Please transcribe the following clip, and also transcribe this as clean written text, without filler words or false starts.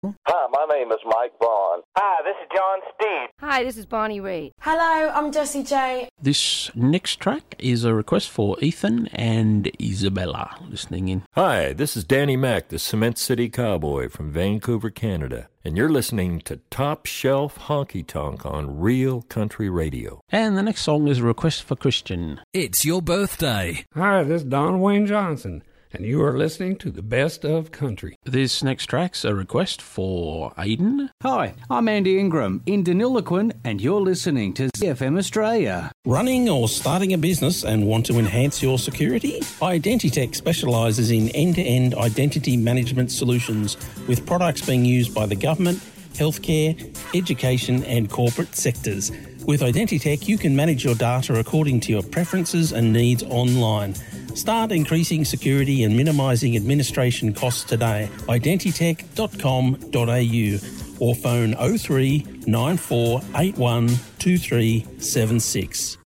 Hi, my name is Mike Vaughn. Hi, this is John Steed. Hi, this is Bonnie Raitt. Hello, I'm Jessie J. This next track is a request for Ethan and Isabella listening in. Hi, this is Danny Mac, the Cement City Cowboy from Vancouver, Canada, and you're listening to Top Shelf Honky Tonk on Real Country Radio. And the next song is a request for Christian. It's your birthday. Hi, this is Don Wayne Johnson, and you are listening to the Best of Country. This next track's a request for Aidan. Hi, I'm Andy Ingram in Deniliquin, and you're listening to ZFM Australia. Running or starting a business and want to enhance your security? Identitech specialises in end-to-end identity management solutions with products being used by the government, healthcare, education and corporate sectors. With Identitech, you can manage your data according to your preferences and needs online. Start increasing security and minimising administration costs today. Identitech.com.au or phone 03 9481 2376.